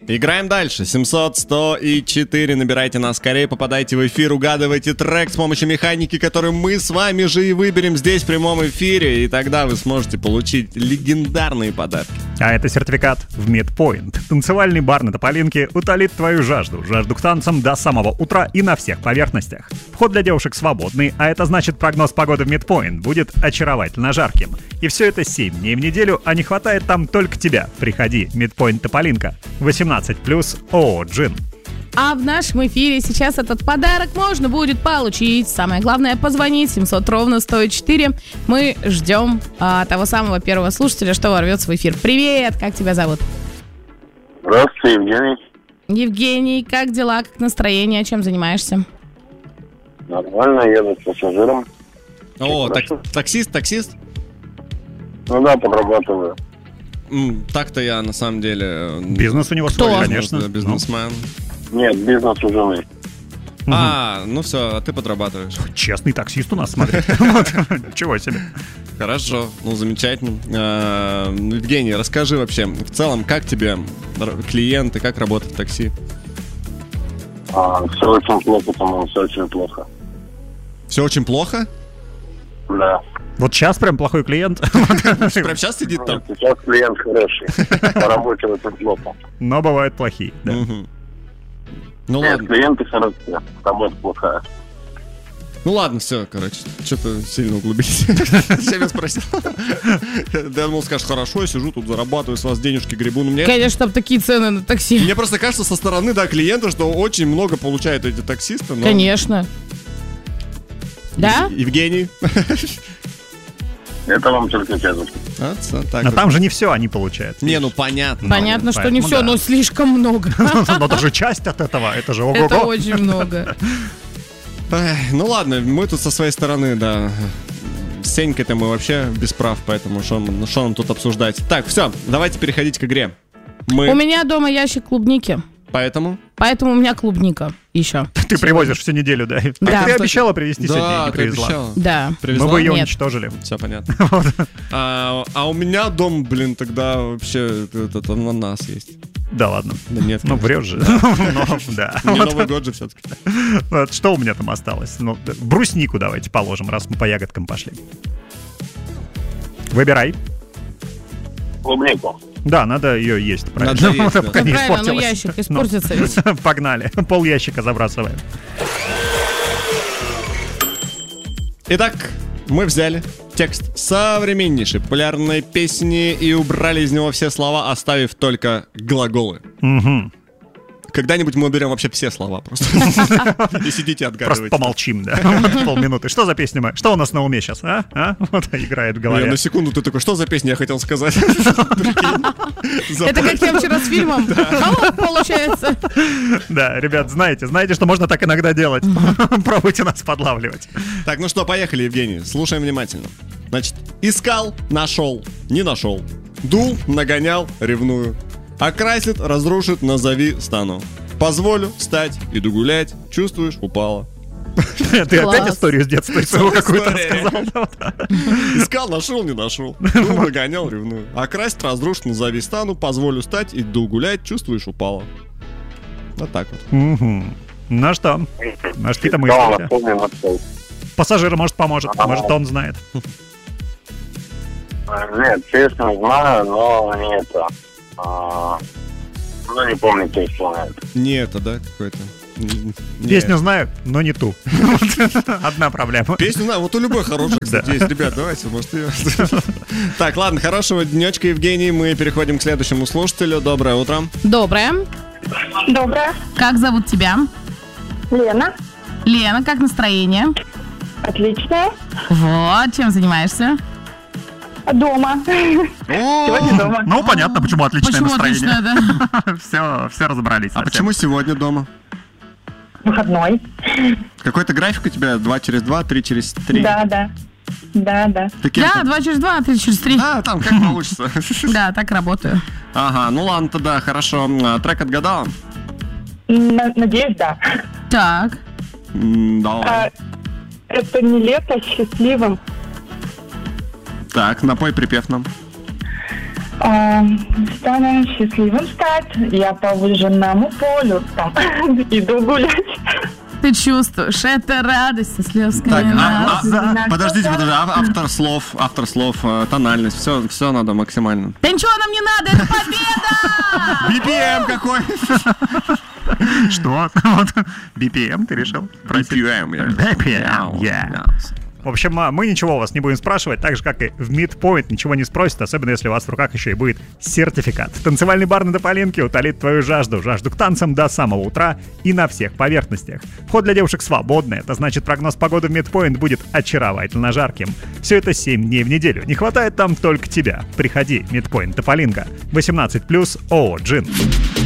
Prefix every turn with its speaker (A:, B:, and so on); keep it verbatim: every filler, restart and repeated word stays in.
A: Играем дальше. семьсот, сто и четыре. Набирайте нас скорее, попадайте в эфир, угадывайте трек с помощью механики, который мы с вами же и выберем здесь в прямом эфире. И тогда вы сможете получить легендарные подарки.
B: А это сертификат в Midpoint. Танцевальный бар на Тополинке утолит твою жажду. Жажду к танцам до самого утра и на всех поверхностях. Вход для девушек свободный, а это значит, прогноз погоды в Midpoint будет очаровательно жарким. И все это семь дней в неделю, а не хватает там только тебя. Приходи, Midpoint Тополинка. восемнадцать плюс ООО «Джин».
C: А в нашем эфире сейчас этот подарок можно будет получить. Самое главное — позвонить семьсот ровно сто четыре. Мы ждем а, того самого первого слушателя, что ворвется в эфир. Привет, как тебя зовут?
D: Здравствуйте, Евгений.
C: Евгений, как дела, как настроение, чем занимаешься?
D: Нормально, еду с пассажиром.
A: О, так, таксист, таксист?
D: Ну да, подрабатываю.
A: М, так-то я на самом деле...
B: Бизнес у него свой,
C: Кто?
B: конечно.
A: Да, бизнесмен.
D: Нет, бизнес у жены.
A: А, ну все, а ты подрабатываешь.
B: Честный таксист у нас, смотри. Чего себе.
A: Хорошо, ну замечательно. А, Евгений, расскажи вообще, в целом, как тебе клиенты, как работает такси?
D: А, все очень плохо, по-моему, все очень плохо.
A: Все очень плохо?
D: Да.
B: Вот сейчас прям плохой клиент.
A: Прям сейчас сидит там?
D: Сейчас клиент хороший. По работе очень плохо.
B: Но бывают плохие, да.
A: Мгм. Ну
D: Нет,
A: ладно,
D: клиенты хорошие, работа плохая.
A: ну ладно, все, короче, что-то сильно углубились. Зачем я спросил? Я думал, скажешь, хорошо, я сижу тут, зарабатываю, с вас денежки гребу. Но мне,
C: Конечно, там такие цены на такси.
A: мне просто кажется со стороны, да, клиента, что очень много получают эти таксисты. но-
C: Конечно. Да?
A: Евгений?
D: Это вам только честно.
A: А, ц- так
B: Но
A: вот.
B: там же не все они получают.
A: Не, ну понятно.
C: Понятно, что не
B: поэтому
C: все,
B: да.
C: но слишком много.
B: Но даже часть от этого, это же
C: Это
B: ого-го.
C: очень много.
A: Эх, ну ладно, мы тут со своей стороны, да. С Сенькой-то мы вообще без прав, поэтому что нам, что нам тут обсуждать? Так, все, давайте переходить к игре. Мы
C: У меня дома ящик клубники,
A: поэтому...
C: поэтому у меня клубника еще.
B: Ты привозишь всю неделю, да?
C: Да,
B: Ты
C: точно.
B: обещала привезти сегодня,
A: Да,
B: не
A: ты
B: привезла.
A: обещала.
C: Да.
A: Привезла?
B: Мы бы ее
C: Нет.
B: уничтожили.
A: Все понятно. а, а у меня дом, блин, тогда вообще этот ананас есть.
B: Да ладно.
A: Да нет.
B: Ну,
A: конечно.
B: врешь же. Ну, да.
A: Не Новый год же все-таки.
B: Вот что у меня там осталось? Ну, да, бруснику давайте положим, раз мы по ягодкам пошли. Выбирай.
D: Клубнику.
B: Да, надо ее есть, правильно?
A: Надо есть, да.
B: Пока
C: Да
B: не
C: правильно, ну
B: испортилась.
C: ящик испортится ведь.
B: Ну, погнали. Пол ящика забрасываем.
A: Итак, мы взяли текст современнейшей популярной песни и убрали из него все слова, оставив только глаголы.
B: Мгм.
A: Когда-нибудь мы уберем вообще все слова просто. И сидите
B: Просто
A: отгадывайте.
B: помолчим, да, вот полминуты. Что за песня мы? Что у нас на уме сейчас, а? А? Вот играет в
A: Не,
B: голове.
A: на секунду ты такой, что за песня я хотел сказать?
C: Это как я вчера с фильмом. Алло, получается.
B: Да, ребят, знаете, знаете, что можно так иногда делать. Пробуйте нас подлавливать.
A: Так, ну что, поехали, Евгений. Слушаем внимательно. Значит, искал, нашел, не нашел. Дул, нагонял, ревную. Окрасит, разрушит, назови, стану. Позволю стать, иду гулять, чувствуешь, упала.
B: Ты
C: Класс.
B: опять историю с детства своего какую-то
A: История.
B: рассказал? Да, вот.
A: Искал, нашел, не нашел. Дул, нагонял, ревную. Окрасит, разрушит, назови, стану. Позволю стать, иду гулять, чувствуешь, упала. Вот так вот.
B: Мгм. Ну что, может, какие-то
D: Да,
B: мысли?
D: напомню, напомню.
B: Пассажир, может, поможет, может, он знает.
D: Нет, честно знаю, но не это. А, ну, не помню, кто исполняет.
A: Не это, да, какой-то? Н- не.
B: Песню знаю, но не ту. Одна проблема.
A: Песню знаю, вот у любой хорошей, кстати,
B: Да.
A: есть. Ребят, давайте, может, ее... Так, ладно, хорошего денечка, Евгений. Мы переходим к следующему слушателю. Доброе утро.
C: Доброе.
E: Доброе.
C: Как зовут тебя?
E: Лена.
C: Лена, как настроение?
E: Отличная.
C: Вот, чем занимаешься?
E: Дома. Сегодня дома.
B: Ну, понятно, почему отличное
C: Почему
B: настроение.
C: отличное, да?
B: Все, все разобрались.
A: А
B: совсем.
A: почему сегодня дома?
E: Выходной.
A: Какой-то график у тебя? Два через два, три через три?
E: Да, да. Да, да.
A: Ты кем
C: Да,
A: там?
C: два через два, три через три.
A: А, там как получится.
C: Да, так работаю.
A: Ага, ну ладно, тогда хорошо. А, Трек отгадала?
E: На- Надеюсь, да.
C: Так.
A: М, Давай.
E: А, это не лето счастливым.
A: Так, напой припев нам.
E: А, стану счастливым стать. Я по выжженному полю там иду гулять.
C: Ты чувствуешь, это радость со слезками.
A: Так, а-
C: на-
A: а- подождите, подождите, а- автор слов, автор слов, э, тональность, все, все надо максимально.
C: Да ничего нам не надо, это победа!
A: би пи эм какой?
B: Что? Вот, би пи эм ты решил?
A: би пи эм, я-
B: би пи эм,
A: Yeah.
B: yeah. В общем, а, мы ничего у вас не будем спрашивать, так же, как и в Midpoint ничего не спросят, особенно если у вас в руках еще и будет сертификат. Танцевальный бар на Тополинке утолит твою жажду, жажду к танцам до самого утра и на всех поверхностях. Вход для девушек свободный, это значит, прогноз погоды в Midpoint будет очаровательно жарким. Все это семь дней в неделю, не хватает там только тебя. Приходи, Midpoint Тополинка, восемнадцать плюс, ООО «Джин».